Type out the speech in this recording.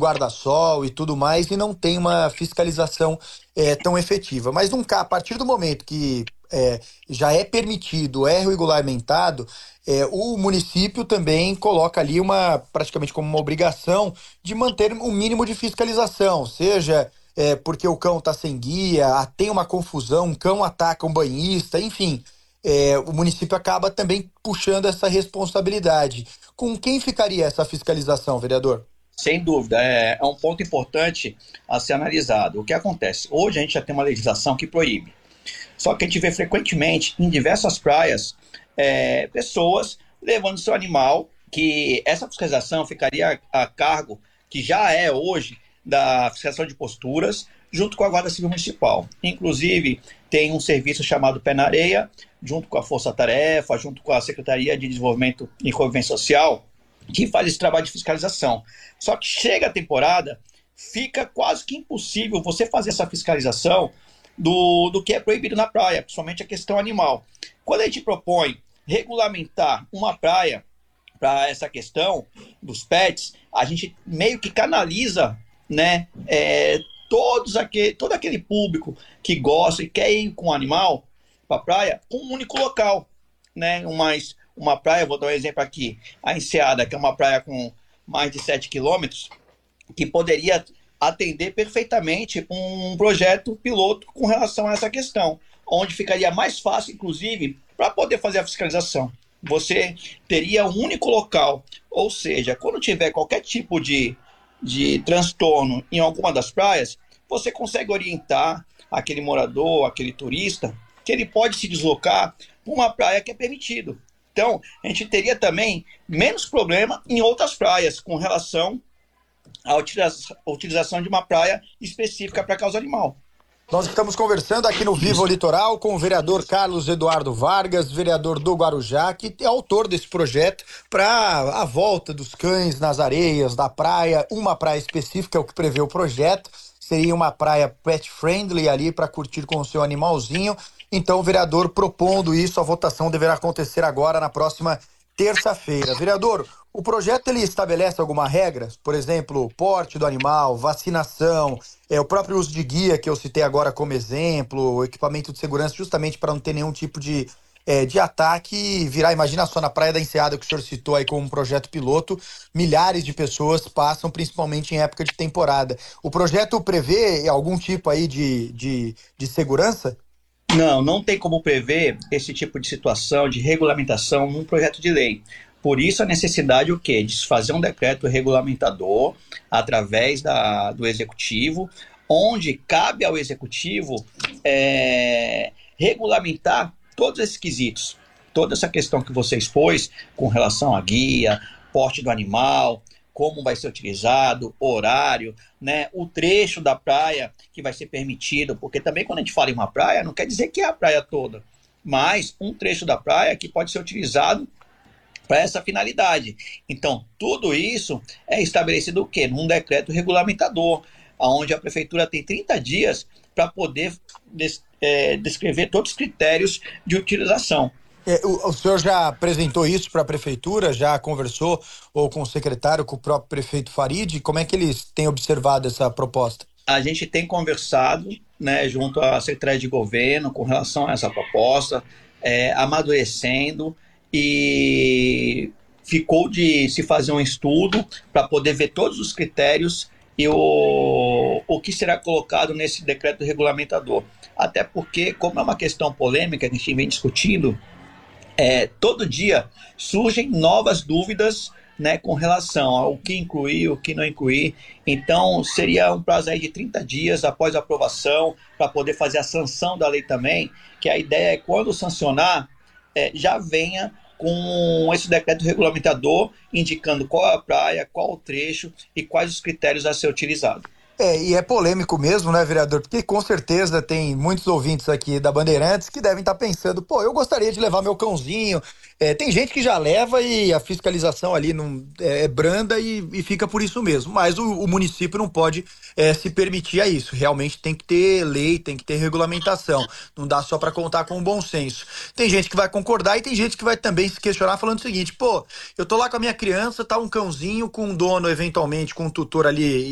guarda-sol e tudo mais, e não tem uma fiscalização tão efetiva. Mas a partir do momento que já é permitido, é regulamentado, o município também coloca ali praticamente como uma obrigação de manter um mínimo de fiscalização, seja porque o cão está sem guia, tem uma confusão, um cão ataca um banhista, enfim, o município acaba também puxando essa responsabilidade. Com quem ficaria essa fiscalização, vereador? Sem dúvida, é um ponto importante a ser analisado. O que acontece? Hoje a gente já tem uma legislação que proíbe. Só que a gente vê frequentemente em diversas praias pessoas levando seu animal, que essa fiscalização ficaria a cargo, que já é hoje, da fiscalização de posturas, junto com a Guarda Civil Municipal. Inclusive, tem um serviço chamado Pé na Areia, junto com a Força Tarefa, junto com a Secretaria de Desenvolvimento e Convivência Social, que faz esse trabalho de fiscalização. Só que chega a temporada, fica quase que impossível você fazer essa fiscalização do que é proibido na praia, principalmente a questão animal. Quando a gente propõe regulamentar uma praia para essa questão dos pets, a gente meio que canaliza, né, todo aquele público que gosta e quer ir com o animal para a praia com um único local, né? Uma praia, vou dar um exemplo aqui, a Enseada, que é uma praia com mais de 7 quilômetros, que poderia atender perfeitamente um projeto piloto com relação a essa questão, onde ficaria mais fácil, inclusive, para poder fazer a fiscalização. Você teria um único local, ou seja, quando tiver qualquer tipo de transtorno em alguma das praias, você consegue orientar aquele morador, aquele turista, que ele pode se deslocar para uma praia que é permitido. Então, a gente teria também menos problema em outras praias com relação à utilização de uma praia específica para causa animal. Nós estamos conversando aqui no Viva o Litoral com o vereador Carlos Eduardo Vargas, vereador do Guarujá, que é autor desse projeto para a volta dos cães nas areias da praia, uma praia específica, é o que prevê o projeto, seria uma praia pet friendly ali para curtir com o seu animalzinho. Então o vereador propondo isso, a votação deverá acontecer agora na próxima terça-feira. Vereador, o projeto ele estabelece alguma regra? Por exemplo, porte do animal, vacinação, o próprio uso de guia que eu citei agora como exemplo, equipamento de segurança, justamente para não ter nenhum tipo de ataque e virar, imagina só, na Praia da Enseada que o senhor citou aí como um projeto piloto, milhares de pessoas passam, principalmente em época de temporada. O projeto prevê algum tipo aí de segurança? Não tem como prever esse tipo de situação de regulamentação num projeto de lei. Por isso a necessidade o quê? De se fazer um decreto regulamentador através do Executivo, onde cabe ao Executivo regulamentar todos esses quesitos. Toda essa questão que você expôs com relação à guia, porte do animal, como vai ser utilizado, horário, né, o trecho da praia que vai ser permitido, porque também quando a gente fala em uma praia, não quer dizer que é a praia toda, mas um trecho da praia que pode ser utilizado para essa finalidade. Então, tudo isso é estabelecido o quê? Num decreto regulamentador, onde a prefeitura tem 30 dias para poder descrever todos os critérios de utilização. O senhor já apresentou isso para a prefeitura? Já conversou ou com o secretário, com o próprio prefeito Farid? Como é que eles têm observado essa proposta? A gente tem conversado, né, junto à Secretaria de Governo com relação a essa proposta, amadurecendo, e ficou de se fazer um estudo para poder ver todos os critérios e o que será colocado nesse decreto regulamentador. Até porque, como é uma questão polêmica que a gente vem discutindo, todo dia surgem novas dúvidas, né, com relação ao que incluir, o que não incluir. Então, seria um prazo aí de 30 dias após a aprovação, para poder fazer a sanção da lei também, que a ideia é quando sancionar, já venha com esse decreto regulamentador, indicando qual é a praia, qual o trecho e quais os critérios a ser utilizado. E é polêmico mesmo, né, vereador? Porque com certeza tem muitos ouvintes aqui da Bandeirantes que devem estar pensando, pô, eu gostaria de levar meu cãozinho. Tem gente que já leva e a fiscalização ali não é branda e fica por isso mesmo. Mas o município não pode se permitir a isso. Realmente tem que ter lei, tem que ter regulamentação. Não dá só para contar com o bom senso. Tem gente que vai concordar e tem gente que vai também se questionar falando o seguinte, pô, eu tô lá com a minha criança, tá um cãozinho com um dono, eventualmente, com um tutor ali